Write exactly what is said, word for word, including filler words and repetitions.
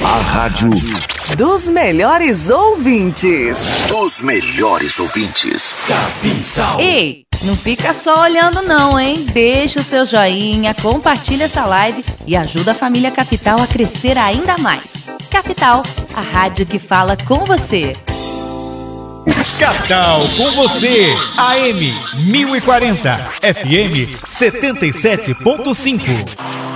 A rádio dos melhores ouvintes. Dos melhores ouvintes. Capital. Ei, não fica só olhando não, hein? Deixa o seu joinha, compartilha essa live e ajuda a família Capital a crescer ainda mais. Capital, a rádio que fala com você. Capital com você, A M mil e quarenta, F M setenta e sete ponto cinco.